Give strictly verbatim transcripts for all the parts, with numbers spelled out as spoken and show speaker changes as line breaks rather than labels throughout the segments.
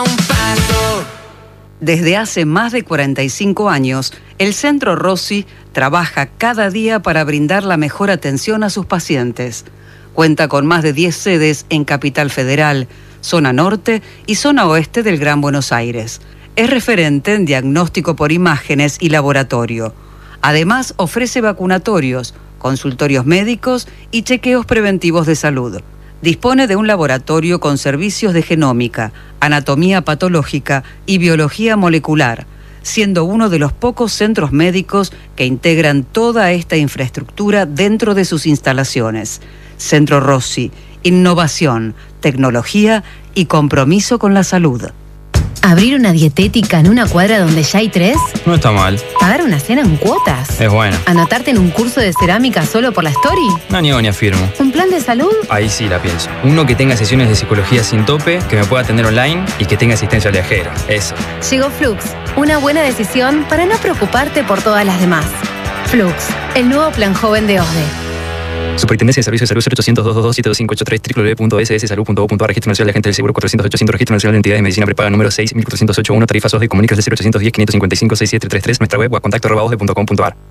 Desde hace más de cuarenta y cinco años, el Centro Rossi trabaja cada día para brindar la mejor atención a sus pacientes. Cuenta con más de diez sedes en Capital Federal, zona norte y zona oeste del Gran Buenos Aires. Es referente en diagnóstico por imágenes y laboratorio. Además, ofrece vacunatorios, consultorios médicos y chequeos preventivos de salud. Dispone de un laboratorio con servicios de genómica, anatomía patológica y biología molecular, siendo uno de los pocos centros médicos que integran toda esta infraestructura dentro de sus instalaciones. Centro Rossi, innovación, tecnología y compromiso con la salud.
¿Abrir una dietética en una cuadra donde ya hay tres?
No está mal.
¿Pagar una cena en cuotas?
Es bueno.
¿Anotarte en un curso de cerámica solo por la story?
No niego ni afirmo.
¿Un plan de salud?
Ahí sí la pienso. Uno que tenga sesiones de psicología sin tope, que me pueda atender online y que tenga asistencia viajera. Eso.
Llegó Flux. Una buena decisión para no preocuparte por todas las demás. Flux, el nuevo plan joven de O S D E.
Superintendencia de Servicios de Salud cero ochocientos, doscientos veintidós, siete dos cinco ocho tres, doble u doble u doble u punto ese ese salud punto gov punto a r, Registro Nacional de Agentes del Seguro cuatrocientos ochocientos, Registro Nacional de Entidades de Medicina Prepaga número seis mil cuatrocientos ochenta y uno, tarifa S O S D, comunicas de cero ochocientos diez, quinientos cincuenta y cinco, sesenta y siete treinta y tres, nuestra web o a contacto arroba osde punto com punto a r.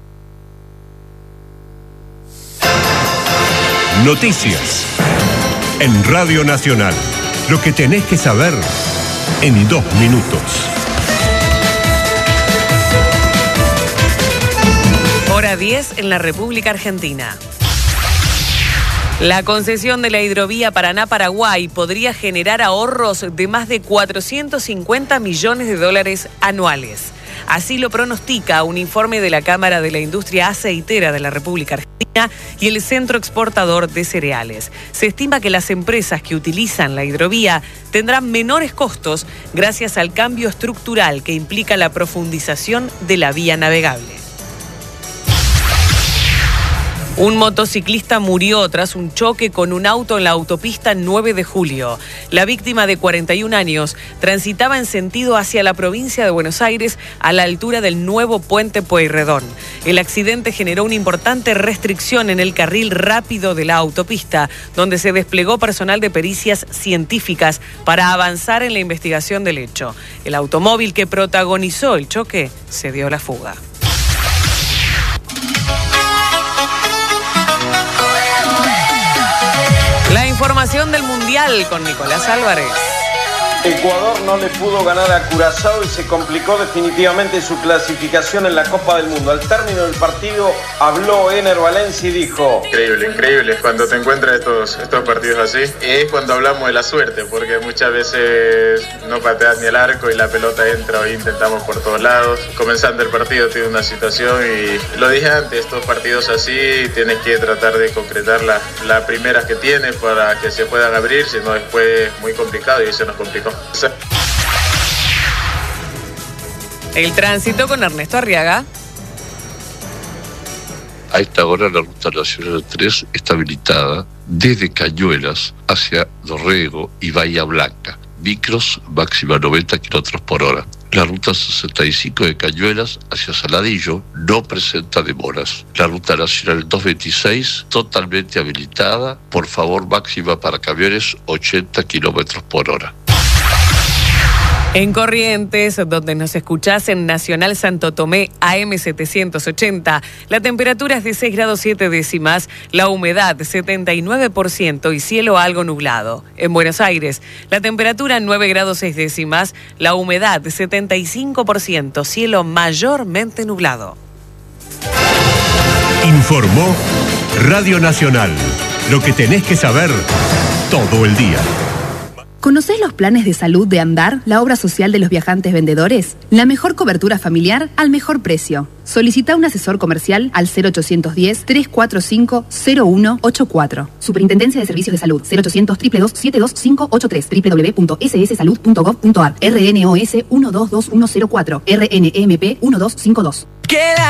Noticias en Radio Nacional. Lo que tenés que saber en dos minutos.
Hora diez en la República Argentina. La concesión de la hidrovía Paraná-Paraguay podría generar ahorros de más de cuatrocientos cincuenta millones de dólares anuales. Así lo pronostica un informe de la Cámara de la Industria Aceitera de la República Argentina y el Centro Exportador de Cereales. Se estima que las empresas que utilizan la hidrovía tendrán menores costos gracias al cambio estructural que implica la profundización de la vía navegable. Un motociclista murió tras un choque con un auto en la autopista nueve de julio. La víctima, de cuarenta y un años, transitaba en sentido hacia la provincia de Buenos Aires a la altura del nuevo puente Pueyrredón. El accidente generó una importante restricción en el carril rápido de la autopista, donde se desplegó personal de pericias científicas para avanzar en la investigación del hecho. El automóvil que protagonizó el choque se dio la fuga. La información del Mundial con Nicolás Álvarez.
Ecuador no le pudo ganar a Curazao y se complicó definitivamente su clasificación en la Copa del Mundo. Al término del partido habló Ener Valencia y dijo:
Increíble, increíble cuando te encuentras estos, estos partidos así. Es cuando hablamos de la suerte, porque muchas veces no pateas ni el arco y la pelota entra, hoy intentamos por todos lados. Comenzando el partido tiene una situación y lo dije antes, estos partidos así tienes que tratar de concretar las la primeras que tienes para que se puedan abrir, si no después es muy complicado y se nos complicó.
El tránsito con Ernesto Arriaga.
A esta hora la ruta nacional tres está habilitada desde Cañuelas hacia Dorrego y Bahía Blanca. Micros máxima noventa kilómetros por hora. La ruta sesenta y cinco de Cañuelas hacia Saladillo no presenta demoras. La ruta nacional doscientos veintiséis totalmente habilitada. Por favor, máxima para camiones ochenta kilómetros por hora.
En Corrientes, donde nos escuchás en Nacional Santo Tomé A M setecientos ochenta, la temperatura es de seis grados siete décimas, la humedad setenta y nueve por ciento y cielo algo nublado. En Buenos Aires, la temperatura nueve grados seis décimas, la humedad setenta y cinco por ciento, cielo mayormente nublado.
Informó Radio Nacional. Lo que tenés que saber todo el día.
¿Conocés los planes de salud de Andar, la obra social de los viajantes vendedores? La mejor cobertura familiar al mejor precio. Solicita un asesor comercial al cero ochocientos diez, trescientos cuarenta y cinco, cero uno ochenta y cuatro. Superintendencia de Servicios de Salud, cero ochocientos, dos dos dos, siete dos cinco ocho tres, doble u doble u doble u punto ese ese salud punto gov punto a r, R N O S uno dos dos uno cero cuatro, R N E M P uno dos cinco dos.